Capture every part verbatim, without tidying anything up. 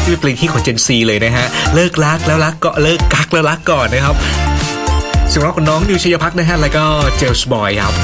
ที่เป็นเพลงฮิตของ Gen Z เลยนะฮะเลิกรักแล้วรักก็เลิกกักแล้วรักก่อนนะครับเสียงร้องของน้องนิวชัยภักดิ์นะฮะแล้วก็เจลส์บอยครับ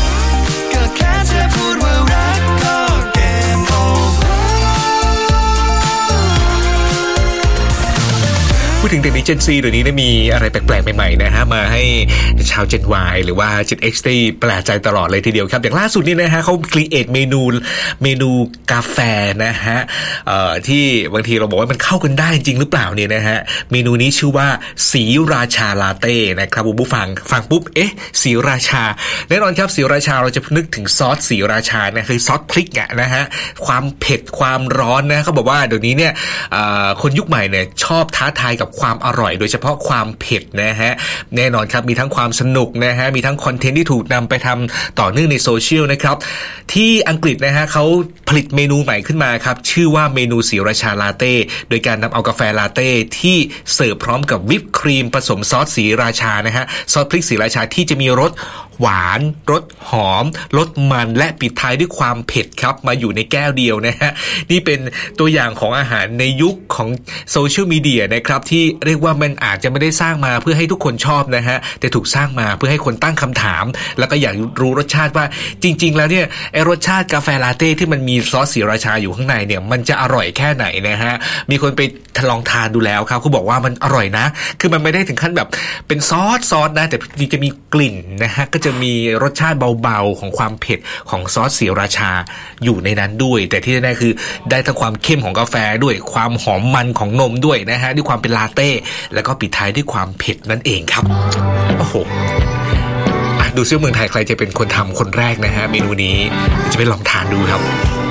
พูดถึงเด็กใน Gen Z เดี๋ยวนี้มีอะไรแปลกๆใหม่ๆนะฮะมาให้ชาว Gen Y หรือว่า Gen X ได้แปลกใจตลอดเลยทีเดียวครับอย่างล่าสุดนี่นะฮะเขาครีเอทเมนูเมนูกาแฟนะฮะเอ่อที่บางทีเราบอกว่ามันเข้ากันได้จริงหรือเปล่าเนี่ยนะฮะเมนูนี้ชื่อว่าสีราชาลาเต้นะครับผู้ฟังฟังปุ๊บเอ๊ะสีราชาแน่นอนครับสีราชาเราจะนึกถึงซอสสีราชานะคือซอสพริกอ่ะนะฮะความเผ็ดความร้อนนะเขาบอกว่าเดี๋ยวนี้เนี่ยคนยุคใหม่เนี่ยชอบท้าทายกับความอร่อยโดยเฉพาะความเผ็ดนะฮะแน่นอนครับมีทั้งความสนุกนะฮะมีทั้งคอนเทนต์ที่ถูกนำไปทำต่อเนื่องในโซเชียลนะครับที่อังกฤษนะฮะเขาผลิตเมนูใหม่ขึ้นมาครับชื่อว่าเมนูสีราชาลาเต้โดยการนำเอากาแฟลาเต้ที่เสิร์ฟพร้อมกับวิปครีมผสมซอสสีราชานะฮะซอสพริกสีราชาที่จะมีรสหวานรสหอมรสมันและปิดท้ายด้วยความเผ็ดครับมาอยู่ในแก้วเดียวนะฮะนี่เป็นตัวอย่างของอาหารในยุคของโซเชียลมีเดียนะครับที่เรียกว่ามันอาจจะไม่ได้สร้างมาเพื่อให้ทุกคนชอบนะฮะแต่ถูกสร้างมาเพื่อให้คนตั้งคำถามแล้วก็อยากรู้รสชาติว่าจริงๆแล้วเนี่ยไอรสชาติกาแฟลาเต้ที่มันมีซอสสีราชาอยู่ข้างในเนี่ยมันจะอร่อยแค่ไหนนะฮะมีคนไปลองทานดูแล้วครับเขาบอกว่ามันอร่อยนะคือมันไม่ได้ถึงขั้นแบบเป็นซอสซอสนะแต่จะมีกลิ่นนะฮะก็จะมีรสชาติเบาๆของความเผ็ดของซอสสีราชาอยู่ในนั้นด้วยแต่ที่แน่ๆคือได้ทั้งความเข้มของกาแฟด้วยความหอมมันของนมด้วยนะฮะด้วยความเป็นลาเต้แล้วก็ปิดท้ายด้วยความเผ็ดนั่นเองครับโอ้โหดูซิว่าเมืองไทยใครจะเป็นคนทำคนแรกนะฮะเมนูนี้จะไปลองทานดูครับ